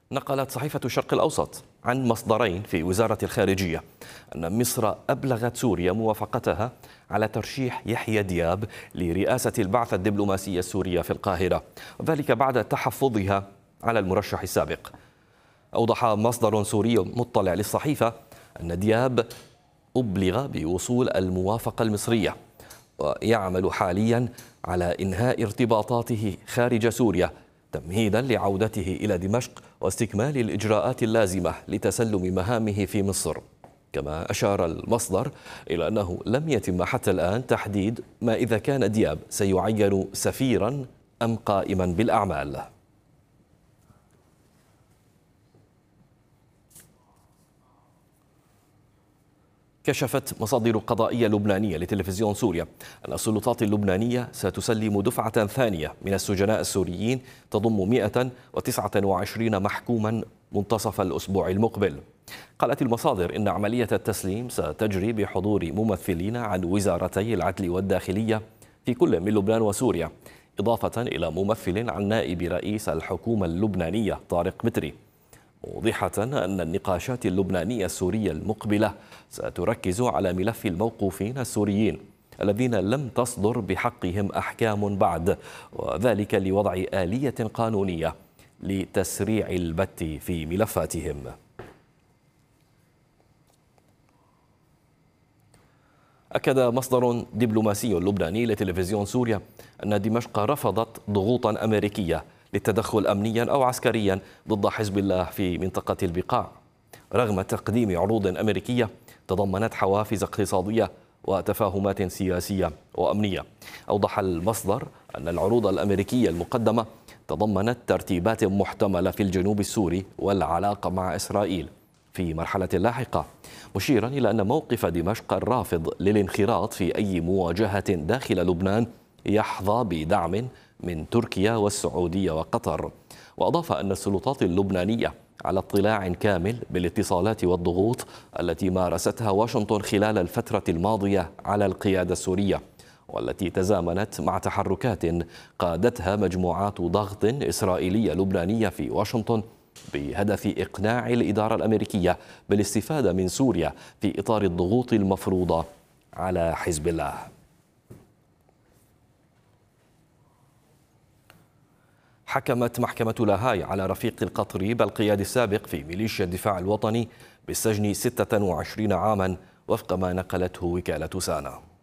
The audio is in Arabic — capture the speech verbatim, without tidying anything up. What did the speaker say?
نقلت صحيفة الشرق الأوسط عن مصدرين في وزارة الخارجية أن مصر أبلغت سوريا موافقتها على ترشيح يحيى دياب لرئاسة البعثة الدبلوماسية السورية في القاهرة، وذلك بعد تحفظها على المرشح السابق. أوضح مصدر سوري مطلع للصحيفة أن دياب أبلغ بوصول الموافقة المصرية ويعمل حاليا على إنهاء ارتباطاته خارج سوريا تمهيدا لعودته إلى دمشق واستكمال الإجراءات اللازمة لتسلم مهامه في مصر. كما أشار المصدر إلى أنه لم يتم حتى الآن تحديد ما إذا كان دياب سيعين سفيرا أم قائما بالأعمال. كشفت مصادر قضائية لبنانية لتلفزيون سوريا أن السلطات اللبنانية ستسلم دفعة ثانية من السجناء السوريين تضم مئة وتسعة وعشرين محكوما منتصف الأسبوع المقبل. قالت المصادر إن عملية التسليم ستجري بحضور ممثلين عن وزارتي العدل والداخلية في كل من لبنان وسوريا، إضافة إلى ممثل عن نائب رئيس الحكومة اللبنانية طارق متري، موضحة أن النقاشات اللبنانية السورية المقبلة ستركز على ملف الموقوفين السوريين الذين لم تصدر بحقهم أحكام بعد، وذلك لوضع آلية قانونية لتسريع البت في ملفاتهم. أكد مصدر دبلوماسي لبناني لتلفزيون سوريا أن دمشق رفضت ضغوطا أمريكية للتدخل أمنيا أو عسكريا ضد حزب الله في منطقة البقاع، رغم تقديم عروض أمريكية تضمنت حوافز اقتصادية وتفاهمات سياسية وأمنية. أوضح المصدر أن العروض الأمريكية المقدمة تضمنت ترتيبات محتملة في الجنوب السوري والعلاقة مع إسرائيل في مرحلة لاحقة، مشيرا إلى أن موقف دمشق الرافض للانخراط في أي مواجهة داخل لبنان يحظى بدعم من تركيا والسعودية وقطر. وأضاف أن السلطات اللبنانية على اطلاع كامل بالاتصالات والضغوط التي مارستها واشنطن خلال الفترة الماضية على القيادة السورية، والتي تزامنت مع تحركات قادتها مجموعات ضغط إسرائيلية لبنانية في واشنطن بهدف إقناع الإدارة الأمريكية بالاستفادة من سوريا في إطار الضغوط المفروضة على حزب الله. حكمت محكمة لاهاي على رفيق القطري بالقيادي السابق في ميليشيا الدفاع الوطني بالسجن ستة وعشرين عاما وفق ما نقلته وكالة سانا.